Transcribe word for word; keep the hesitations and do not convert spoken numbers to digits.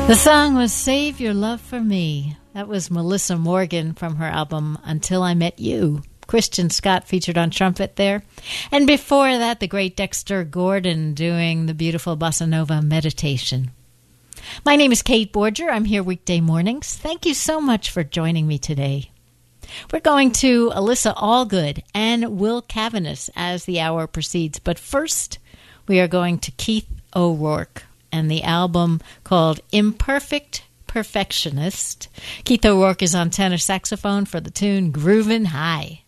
The song was Save Your Love for Me. That was Melissa Morgan from her album Until I Met You. Christian Scott featured on trumpet there. And before that, the great Dexter Gordon doing the beautiful Bossa Nova Meditation. My name is Kate Borger. I'm here weekday mornings. Thank you so much for joining me today. We're going to Alyssa Allgood and Will Cavanis as the hour proceeds. But first, we are going to Keith O'Rourke and the album called Imperfect Perfectionist. Keith O'Rourke is on tenor saxophone for the tune Groovin' High.